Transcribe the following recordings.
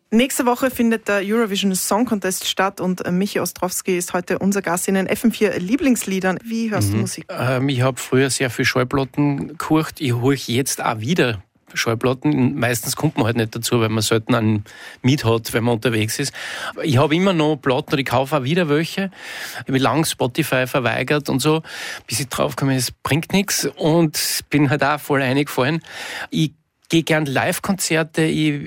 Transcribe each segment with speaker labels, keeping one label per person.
Speaker 1: Nächste Woche findet der Eurovision Song Contest statt und Michi Ostrowski ist heute unser Gast in den FM4 Lieblingsliedern. Wie hörst du Musik?
Speaker 2: Ich habe früher sehr viel Schallplatten gehört. Ich höre jetzt auch wieder Schallplatten. Meistens kommt man halt nicht dazu, weil man selten einen Miet hat, wenn man unterwegs ist. Ich habe immer noch Platten und ich kaufe auch wieder welche. Ich habe lang Spotify verweigert und so, bis ich draufgekommen bin, es bringt nichts und bin halt auch voll eingefallen. Ich gehe gern Live-Konzerte.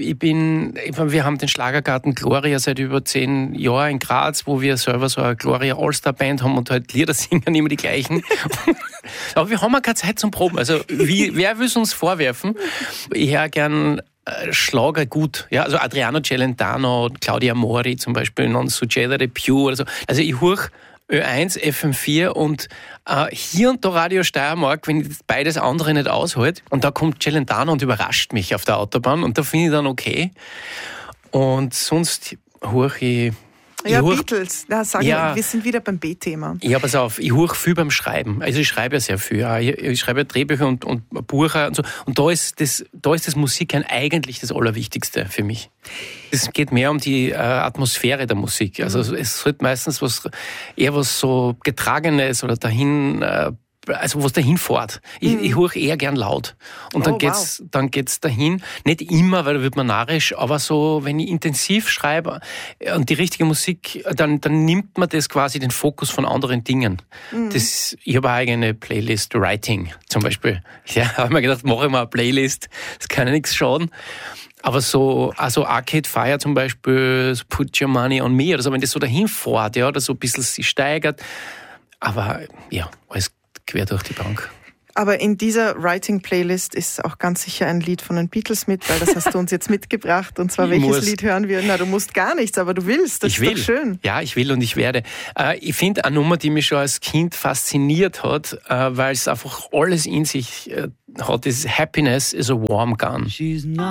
Speaker 2: Wir haben den Schlagergarten Gloria seit über 10 Jahren in Graz, wo wir selber so eine Gloria All-Star-Band haben und halt Lieder singen, immer die gleichen. Aber wir haben auch keine Zeit zum Proben. Also wer will es uns vorwerfen? Ich höre gern Schlager gut. Ja, also Adriano Celentano, Claudia Mori zum Beispiel, Non Succedere Più oder so. Also ich höre Ö1, FM4 und hier und da Radio Steiermark, wenn ich beides andere nicht aushalte. Und da kommt Celentano und überrascht mich auf der Autobahn und da finde ich dann okay. Und sonst höre ich...
Speaker 1: Beatles, wir sind wieder beim B-Thema.
Speaker 2: Ja, pass auf, ich höre viel beim Schreiben. Also ich schreibe ja sehr viel. Ich schreibe ja Drehbücher und Bücher und so. Und da ist das Musikhören eigentlich das Allerwichtigste für mich. Es geht mehr um die Atmosphäre der Musik. Also es sollte meistens was so Getragenes oder was dahin fährt. Ich höre eher gern laut. Und dann geht's dahin. Nicht immer, weil da wird man narrisch, aber so, wenn ich intensiv schreibe und die richtige Musik, dann nimmt man das quasi den Fokus von anderen Dingen. Ich habe eine eigene Playlist, Writing zum Beispiel. Ja, habe mir gedacht, mache ich mal eine Playlist. Das kann ja nichts schaden. Aber also Arcade Fire zum Beispiel, Put Your Money on Me, oder so, wenn das so dahin fährt, ja, oder so ein bisschen sich steigert. Aber ja, alles quer durch die Bank.
Speaker 1: Aber in dieser Writing-Playlist ist auch ganz sicher ein Lied von den Beatles mit, weil das hast du uns jetzt mitgebracht. Und zwar, welches Lied hören wir? Na, du musst gar nichts, aber du willst. Das ist doch schön.
Speaker 2: Ja, ich will und ich werde. Ich finde eine Nummer, die mich schon als Kind fasziniert hat, weil es einfach alles in sich hat, ist Happiness is a Warm Gun.